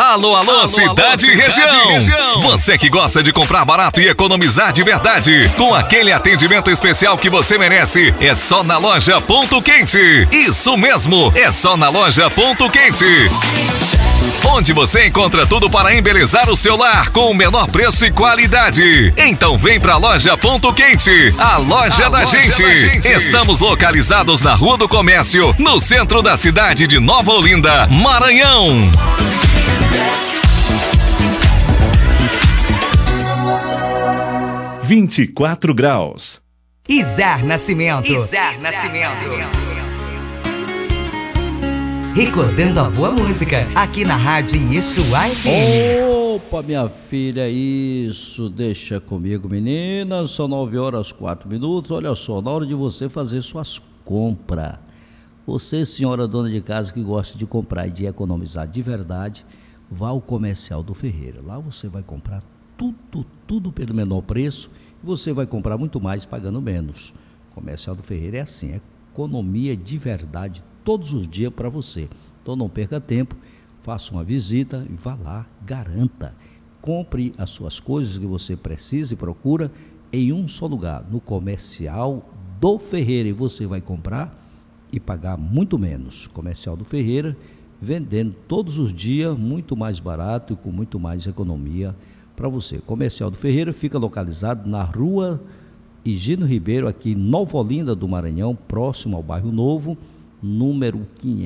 Alô, alô, cidade e região. Você que gosta de comprar barato e economizar de verdade, com aquele atendimento especial que você merece, é só na loja Ponto Quente. Isso mesmo, é só na loja Ponto Quente. Onde você encontra tudo para embelezar o seu lar com o menor preço e qualidade. Então vem pra loja Ponto Quente, a loja da gente. Estamos localizados na Rua do Comércio, no centro da cidade de Nova Olinda, Maranhão. 24 graus. Izar Nascimento. Recordando a boa música, aqui na Rádio Yeshua FM. Opa, minha filha, isso, deixa comigo, meninas. São 9h04. Olha só, na hora de você fazer suas compras. Você, senhora dona de casa que gosta de comprar e de economizar de verdade, vá ao Comercial do Ferreira. Lá você vai comprar tudo pelo menor preço e você vai comprar muito mais pagando menos. Comercial do Ferreira é assim, é economia de verdade todos os dias para você. Então não perca tempo, faça uma visita e vá lá, garanta. Compre as suas coisas que você precisa e procura em um só lugar, no Comercial do Ferreira, e você vai comprar e pagar muito menos. Comercial do Ferreira, vendendo todos os dias muito mais barato e com muito mais economia para você. Comercial do Ferreira fica localizado na Rua Higino Ribeiro, aqui em Nova Olinda do Maranhão, próximo ao Bairro Novo, número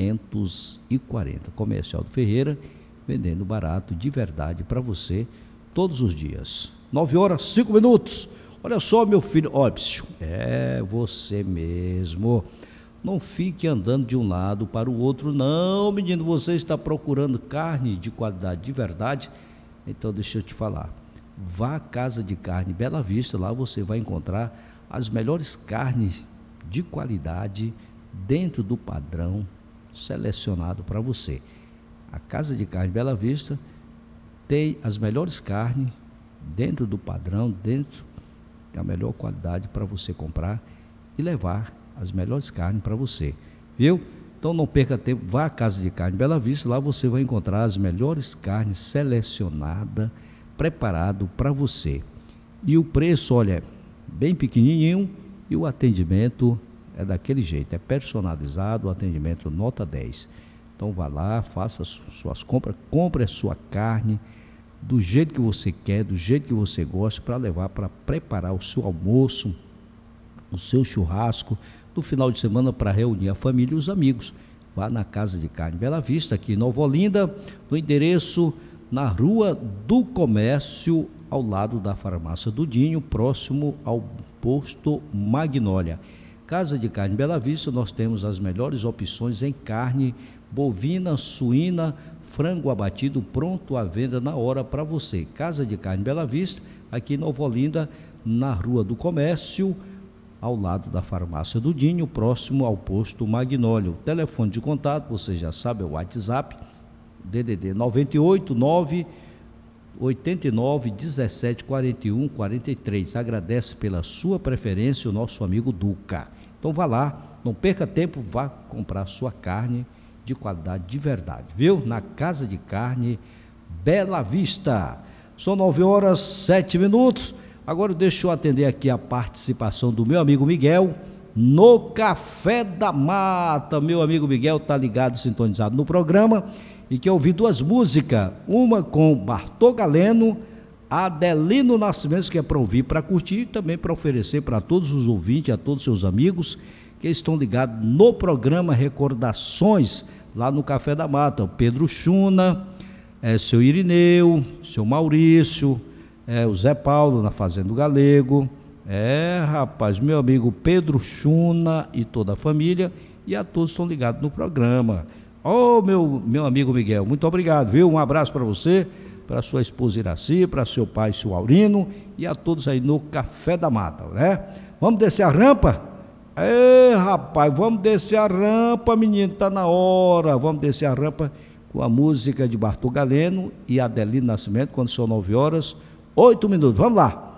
540. Comercial do Ferreira, vendendo barato de verdade para você todos os dias. 9h05. Olha só, meu filho, é você mesmo. Não fique andando de um lado para o outro, não, menino. Você está procurando carne de qualidade de verdade? Então deixa eu te falar. Vá à Casa de Carne Bela Vista, lá você vai encontrar as melhores carnes de qualidade dentro do padrão selecionado para você. A Casa de Carne Bela Vista tem as melhores carnes dentro do padrão, dentro da melhor qualidade para você comprar e levar as melhores carnes para você, viu? Então não perca tempo, vá à Casa de Carne Bela Vista, lá você vai encontrar as melhores carnes selecionadas, preparado para você. E o preço, olha, bem pequenininho e o atendimento é daquele jeito, é personalizado, o atendimento nota 10. Então vá lá, faça suas compras, compre a sua carne do jeito que você quer, do jeito que você gosta, para levar para preparar o seu almoço, o seu churrasco, no final de semana para reunir a família e os amigos. Vá na Casa de Carne Bela Vista, aqui em Nova Olinda, no endereço na Rua do Comércio, ao lado da Farmácia do Dinho, próximo ao Posto Magnólia. Casa de Carne Bela Vista, nós temos as melhores opções em carne bovina, suína, frango abatido, pronto à venda na hora para você. Casa de Carne Bela Vista, aqui em Nova Olinda, na Rua do Comércio, ao lado da Farmácia do Dinho, próximo ao Posto Magnólio. O telefone de contato, você já sabe, é o WhatsApp, DDD 989 89 17 41 43. Agradece pela sua preferência o nosso amigo Duca. Então vá lá, não perca tempo, vá comprar sua carne de qualidade de verdade, viu? Na Casa de Carne Bela Vista. São 9h07. Agora deixa eu atender aqui a participação do meu amigo Miguel no Café da Mata. Meu amigo Miguel está ligado, sintonizado no programa e quer ouvir duas músicas, uma com Bartô Galeno, Adelino Nascimento, que é para ouvir, para curtir e também para oferecer para todos os ouvintes, a todos os seus amigos que estão ligados no programa Recordações, lá no Café da Mata. O Pedro Chuna, seu Irineu, seu Maurício, o Zé Paulo na Fazenda do Galego, rapaz, meu amigo Pedro Chuna e toda a família, e a todos estão ligados no programa. Meu amigo Miguel, muito obrigado, viu? Um abraço para você, para sua esposa Iraci, para seu pai, seu Aurino, e a todos aí no Café da Mata, né? Vamos descer a rampa? Rapaz, vamos descer a rampa, menino, tá na hora. Vamos descer a rampa com a música de Bartô Galeno e Adelino Nascimento, quando são 9h08. Vamos lá.